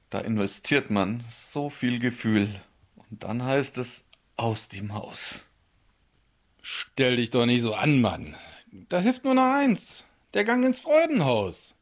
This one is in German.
Da investiert man so viel Gefühl. Und dann heißt es aus die Maus. Stell dich doch nicht so an, Mann. Da hilft nur noch eins. Der Gang ins Freudenhaus.